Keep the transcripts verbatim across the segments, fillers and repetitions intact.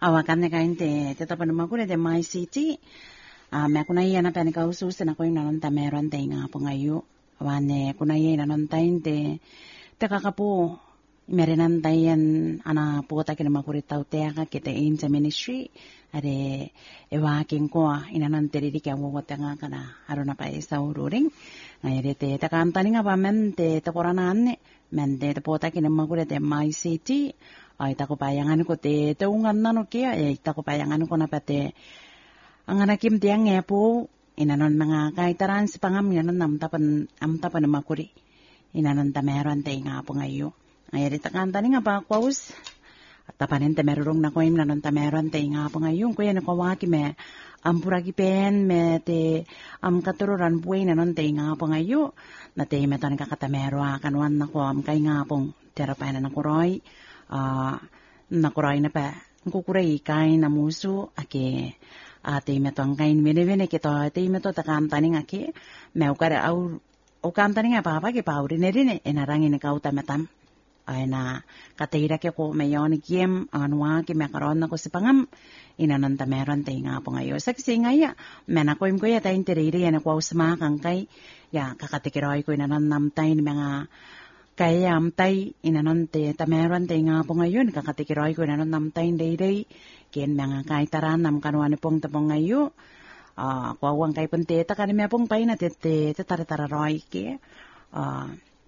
awakan na kain te te tapan makure de my city a me kuna iya na pani ka usus na ko ina nonta meron te nga po ngayo wane kuna iya na nonta inte te kakapo merenan tayan ana puta kina makure tau te ka kete in sa ministry ade ewa king ko ina nan te di ka wo te nga kana haruna pa isa ururing ngayre te ta kantani nga pa men te te koranan men te puta kina makure te my city ay tako payangan ko te te ungan nano kia ay tako payangan ko na pate ang anakim tiang ngepo inanon mga kaitaran si pangam yanon nam tapan am tapan makuri inanon ta meron te nga po ngayo ay ri takan tani nga pa kwaus at tapanen te merurong na ko im nanon ta meron te nga po ngayo ko yan ko waki me ampura pen me te am katururan buhay nanon te nga po ngayo na te meton kakatamero kanwan na ko am kay nga pong terapayan na kuroy Uh, nakuray na pa kukuray kain na muso ake ate meto ang kain mene-mene kito ate meto takam tani nga ke meu kare au o kam tani nga papa ke pauri ne rine enarang ine kauta metam ay na kateira ke ko mayon kiem anwa ke makaron na ko si pangam inananta meron tay nga po ngayo saksi nga ya mena ko im ko ya tay interiri na ko usma kang kay ya kakatikiroy ko inanam tay ni mga kaya amtay inanon te tameron te nga po ngayon kakatikiroy ko inanon namtay day-day kien mga kaitaran nam kanwani pong tapong ngayo uh, kwawang kay punte ta kanime pong pay na te te taratararoy ke uh,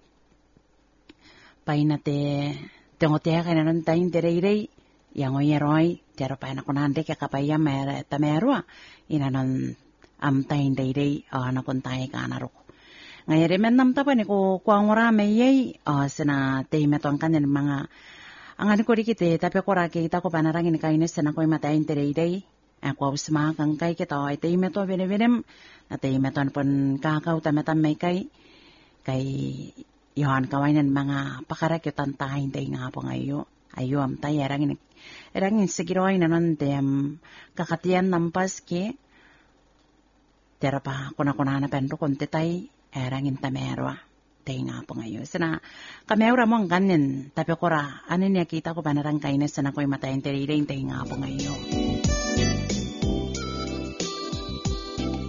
pay na te tengotea kay inanon tayo day-day yang oyeroy tero pay na kunande kakapaya mer tamerwa inanon amtay day-day uh, nakuntay ka naroko ngayon men nam tapan ko kuang ora meyay uh, sina te meton kanen mga ang ano ko dikite tapi ko ra kita ko panarangin kainis sana ko mata intere day ako usma kang kay kita ay te meto benem na te meton pun kakau ta metam may kay kay yon kawainan mga pakarakyutan tahin te nga po ngayo ayo am tay erangin erangin sigiroy nanon te um, kakatian nampas ke terapa kuna kuna na penro konte tay erangin tamerwa tay nga po ngayon. Sana kamera mo ang ganyan. Tapi ko ra, ano niya kita ko panarang kainis sana ko'y matayin tiririn tay nga po ngayon.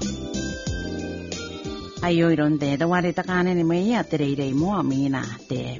Ayo iron te, dawari ta kanin ni Maya tiririn mo, amina te.